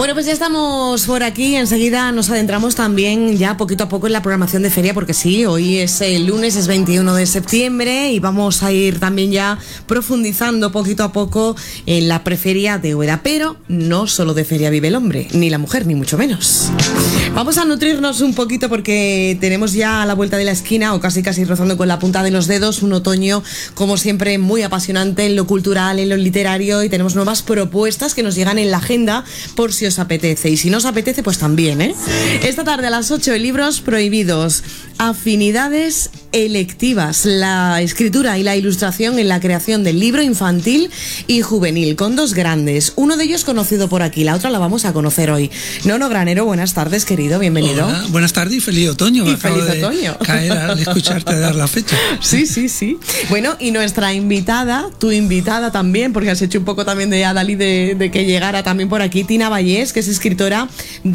Bueno, pues ya estamos por aquí. Enseguida nos adentramos también ya poquito a poco en la programación de feria, porque sí, hoy es el lunes, es 21 de septiembre y vamos a ir también ya profundizando poquito a poco en la preferia de Úbeda. Pero no solo de feria vive el hombre, ni la mujer, ni mucho menos. Vamos a nutrirnos un poquito porque tenemos ya a la vuelta de la esquina, o casi rozando con la punta de los dedos, un otoño, como siempre, muy apasionante en lo cultural, en lo literario, y tenemos nuevas propuestas que nos llegan en la agenda por si os apetece, y si no os apetece, pues también, ¿eh? Esta tarde a las 8, libros prohibidos, afinidades electivas, la escritura y la ilustración en la creación del libro infantil y juvenil, con dos grandes, uno de ellos conocido por aquí, la otra la vamos a conocer hoy. Nono Granero, buenas tardes, querido, bienvenido. Hola, buenas tardes y feliz otoño. Y feliz otoño. Caer al escucharte dar la fecha. Sí. Bueno, y nuestra invitada, tu invitada también, porque has hecho un poco también de Adalí de que llegara también por aquí, Tina Vallés, que es escritora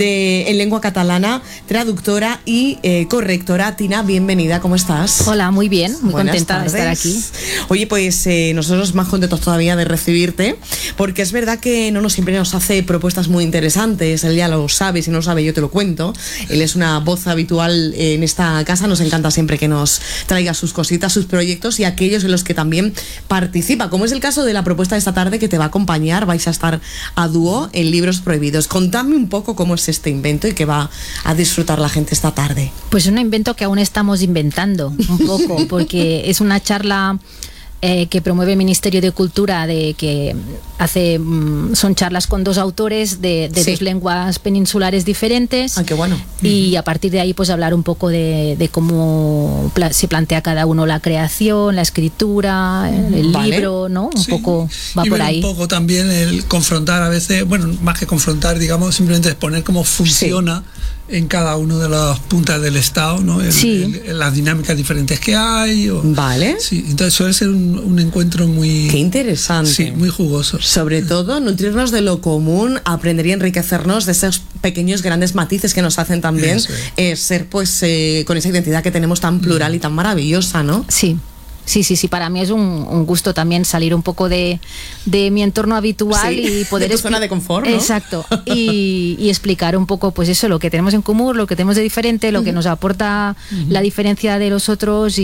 en lengua catalana, traductora y correctora. Tina, bienvenida, ¿cómo estás? Hola, muy bien, muy Buenas contenta tardes. de estar aquí. Oye, pues nosotros más contentos todavía de recibirte, porque es verdad que Nono siempre nos hace propuestas muy interesantes. Él ya lo sabe, si no lo sabe yo te lo cuento. Él es una voz habitual en esta casa, nos encanta siempre que nos traiga sus cositas, sus proyectos y aquellos en los que también participa, como es el caso de la propuesta de esta tarde que te va a acompañar. Vais a estar a dúo en Libros Prohibidos. Contadme un poco cómo es este invento y qué va a disfrutar la gente esta tarde. Pues un invento que aún estamos inventando un poco, porque es una charla que promueve el Ministerio de Cultura, que hace son charlas con dos autores de Sí. dos lenguas peninsulares diferentes. Ah, qué bueno. Y a partir de ahí pues hablar un poco de cómo se plantea cada uno la creación, la escritura, el Vale. libro, ¿no? Un Sí. poco va y por ver ahí. un poco también el confrontar a veces, bueno, más que confrontar, digamos, simplemente exponer cómo funciona en cada uno de las puntas del Estado, ¿no? Sí. Las dinámicas diferentes que hay. Vale. Sí, entonces suele ser un encuentro muy... Qué interesante. Sí, muy jugoso. Sobre todo, nutrirnos de lo común, aprender y enriquecernos de esos pequeños grandes matices que nos hacen también ser pues con esa identidad que tenemos tan plural y tan maravillosa, ¿no? Sí. Para mí es un gusto también salir un poco de mi entorno habitual y poder de tu zona de confort, ¿no? Exacto. Y explicar un poco, pues eso, lo que tenemos en común, lo que tenemos de diferente, lo que nos aporta la diferencia de los otros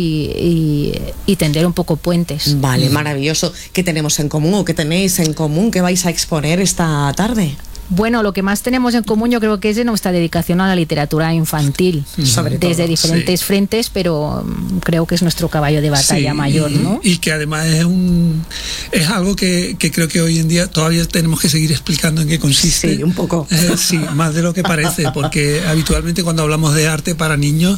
y tender un poco puentes. Vale, maravilloso. ¿Qué tenemos en común o qué tenéis en común? ¿Qué vais a exponer esta tarde? Bueno, lo que más tenemos en común yo creo que es de nuestra dedicación a la literatura infantil, Sobre todo, desde diferentes frentes, pero creo que es nuestro caballo de batalla mayor, ¿no? Y que además es algo que creo que hoy en día todavía tenemos que seguir explicando en qué consiste. Sí, un poco. Sí, más de lo que parece, porque habitualmente cuando hablamos de arte para niños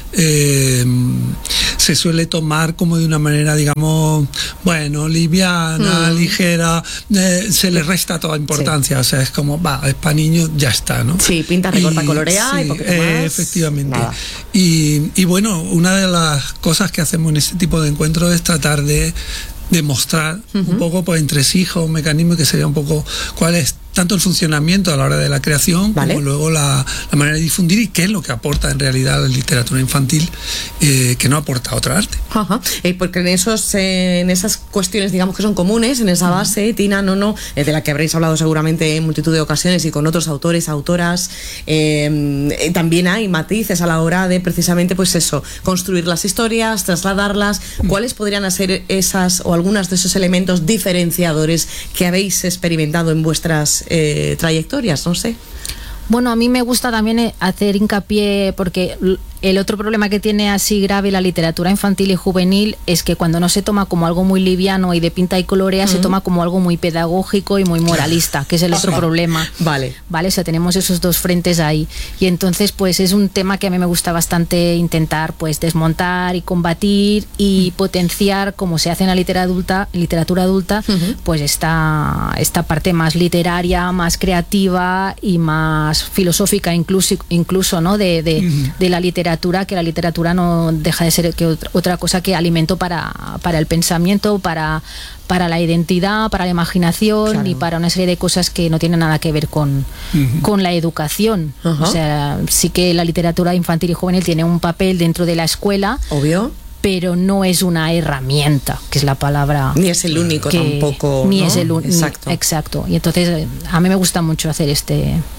se suele tomar como de una manera, digamos, bueno, liviana, ligera, se le resta toda importancia, o sea, es como, es para niños, ya está, ¿no? Sí, pinta, recorta, colorea y poquito más. Efectivamente. Nada. Y bueno, una de las cosas que hacemos en este tipo de encuentros es tratar de mostrar un poco por entresijos, un mecanismo que sería un poco cuál es tanto el funcionamiento a la hora de la creación, Vale, como luego la manera de difundir y qué es lo que aporta en realidad la literatura infantil que no aporta otra arte. Ajá. Porque en esas cuestiones, digamos, que son comunes, en esa base, Tina, Nono, de la que habréis hablado seguramente en multitud de ocasiones y con otros autores, autoras, también hay matices a la hora de precisamente, pues eso, construir las historias, trasladarlas. ¿Cuáles podrían ser esas o algunas de esos elementos diferenciadores que habéis experimentado en vuestras trayectorias? No sé. Bueno, a mí me gusta también hacer hincapié, porque el otro problema que tiene así grave la literatura infantil y juvenil es que cuando no se toma como algo muy liviano y de pinta y colorea, se toma como algo muy pedagógico y muy moralista, que es el otro problema. Vale. O sea, tenemos esos dos frentes ahí. Y entonces, pues es un tema que a mí me gusta bastante intentar pues desmontar y combatir y potenciar, como se hace en la literatura adulta, pues esta parte más literaria, más creativa y más filosófica incluso ¿no? de la literatura, que la literatura no deja de ser que otra cosa que alimento para el pensamiento, para la identidad, para la imaginación, claro, y para una serie de cosas que no tienen nada que ver con la educación. O sea, sí que la literatura infantil y juvenil tiene un papel dentro de la escuela. Obvio. Pero no es una herramienta, que es la palabra. Ni es el único tampoco. Ni ¿no? es el único. Exacto. Exacto. Y entonces a mí me gusta mucho hacer este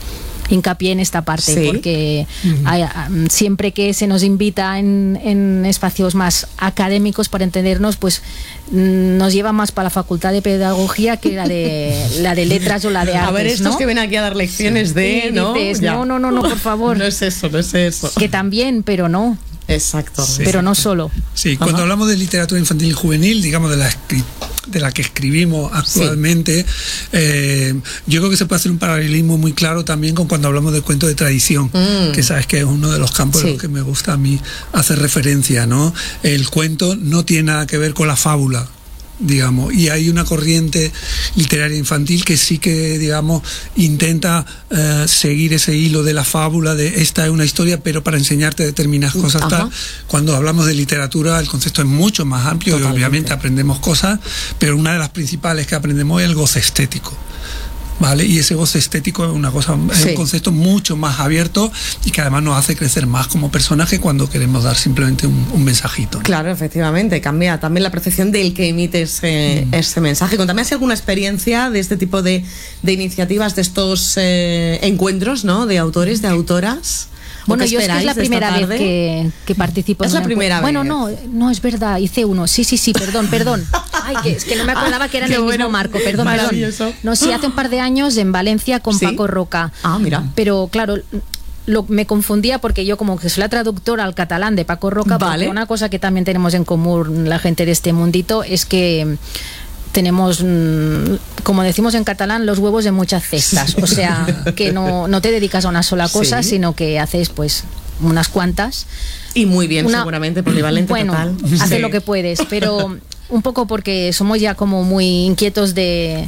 hincapié en esta parte, Sí. porque siempre que se nos invita en espacios más académicos para entendernos, pues nos lleva más para la facultad de pedagogía que la de letras o la de artes. A ver, estos ¿no? que ven aquí a dar lecciones de, Y ¿no? dices, Ya. no, por favor. No es eso, no es eso. Que también, pero no. Exacto. Pero no solo. Sí, cuando hablamos de literatura infantil y juvenil, digamos de la que escribimos actualmente, yo creo que se puede hacer un paralelismo muy claro también con cuando hablamos del cuento de tradición, que sabes que es uno de los campos en los que me gusta a mí hacer referencia, ¿no? El cuento no tiene nada que ver con la fábula, digamos, y hay una corriente literaria infantil que sí que, digamos, intenta seguir ese hilo de la fábula, de esta es una historia pero para enseñarte determinadas cosas tal. Cuando hablamos de literatura el concepto es mucho más amplio. Totalmente. Y obviamente aprendemos cosas, pero una de las principales que aprendemos es el goce estético, ¿vale? Y ese goce estético es una cosa, es un concepto mucho más abierto y que además nos hace crecer más como personaje cuando queremos dar simplemente un mensajito, ¿no? Claro, efectivamente, cambia también la percepción del que emite ese mensaje. Contame si alguna experiencia de este tipo de iniciativas, de estos encuentros, ¿no? De autores, de autoras. Bueno, yo es que es la primera vez que participo. Es la primera vez. Bueno, no, es verdad, hice uno. Sí, perdón. Ay, que es que no me acordaba que era en el mismo marco, perdón. No, sí, hace un par de años en Valencia con Paco Roca. Ah, mira. Pero claro, me confundía porque yo como que soy la traductora al catalán de Paco Roca, porque una cosa que también tenemos en común la gente de este mundito es que tenemos, como decimos en catalán, los huevos de muchas cestas. O sea, que no te dedicas a una sola cosa, sino que haces pues unas cuantas. Y muy bien, seguramente, polivalente, total. Haces lo que puedes, pero un poco porque somos ya como muy inquietos de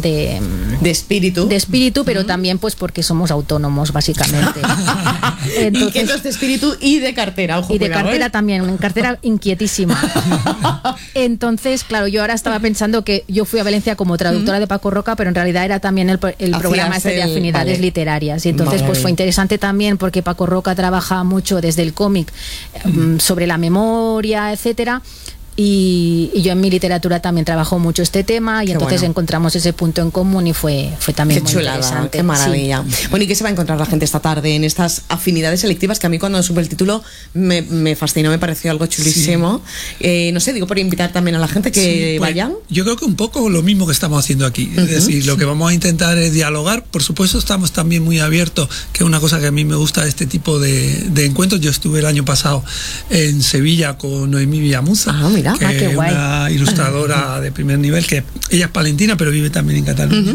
espíritu, pero también pues porque somos autónomos básicamente. Entonces, inquietos de espíritu y de cartera, ojo, y de cartera también, una cartera inquietísima. Entonces, claro, yo ahora estaba pensando que yo fui a Valencia como traductora de Paco Roca, pero en realidad era también el programa de afinidades literarias, y entonces pues fue interesante también porque Paco Roca trabaja mucho desde el cómic sobre la memoria, etcétera. Y yo en mi literatura también trabajo mucho este tema y entonces encontramos ese punto en común y fue también muy interesante. Qué maravilla. Bueno, ¿y qué se va a encontrar la gente esta tarde en estas afinidades selectivas que a mí cuando supe el título me fascinó, me pareció algo chulísimo? No sé, digo, por invitar también a la gente que vayan. Yo creo que un poco lo mismo que estamos haciendo aquí, es decir, lo que vamos a intentar es dialogar. Por supuesto estamos también muy abiertos, que es una cosa que a mí me gusta de este tipo de encuentros. Yo estuve el año pasado en Sevilla con Noemí Villamuza, que es una ilustradora de primer nivel, que ella es palentina pero vive también en Cataluña.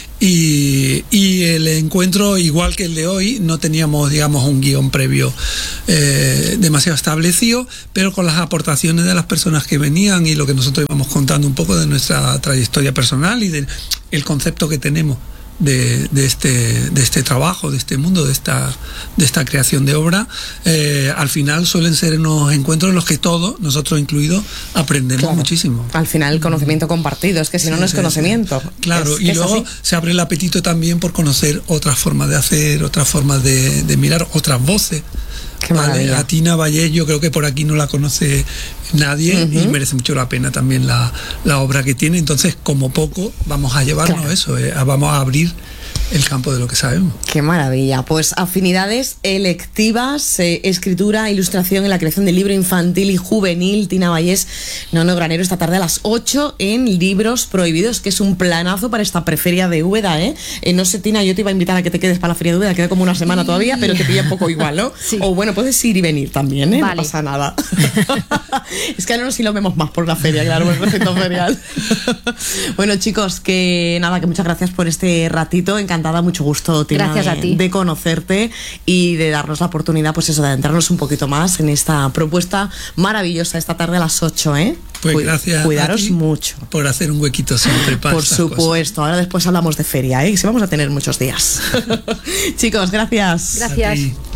Y el encuentro, igual que el de hoy, no teníamos, digamos, un guión previo demasiado establecido, pero con las aportaciones de las personas que venían y lo que nosotros íbamos contando un poco de nuestra trayectoria personal y del concepto que tenemos de este trabajo, de este mundo, de esta creación de obra, al final suelen ser unos encuentros en los que todos, nosotros incluidos, aprendemos muchísimo. Al final el conocimiento compartido, es que si no es conocimiento. Claro, y luego se abre el apetito también por conocer otras formas de hacer, otras formas de mirar, otras voces. Vale, a Tina Vallés yo creo que por aquí no la conoce nadie y merece mucho la pena también la obra que tiene. Entonces, como poco, vamos a llevarnos eso, vamos a abrir el campo de lo que sabemos. Qué maravilla. Pues afinidades electivas, escritura, ilustración en la creación del libro infantil y juvenil. Tina Vallés, Nono Granero, esta tarde a las 8 en Libros Prohibidos, que es un planazo para esta preferia de Úbeda, no sé, Tina, yo te iba a invitar a que te quedes para la feria de Úbeda, queda como una semana todavía, pero te pilla un poco igual, ¿no? Sí. O bueno, puedes ir y venir también, Vale. No pasa nada. Es que ahora no si lo vemos más por la feria, claro, por el recinto ferial. Bueno, chicos, que nada, que muchas gracias por este ratito, encantada, mucho gusto, Tina, gracias a ti, de conocerte y de darnos la oportunidad, pues eso, de adentrarnos un poquito más en esta propuesta maravillosa esta tarde a las 8, Pues gracias. Cuidaros mucho. Por hacer un huequito siempre para por supuesto, cosas. Ahora después hablamos de feria, que sí vamos a tener muchos días. Chicos, gracias. Gracias.